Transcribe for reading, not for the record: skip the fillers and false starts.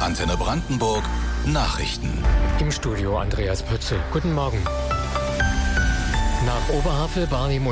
Antenne Brandenburg Nachrichten. Im Studio Andreas Pütze. Guten Morgen. Nach Oberhavel, Barnim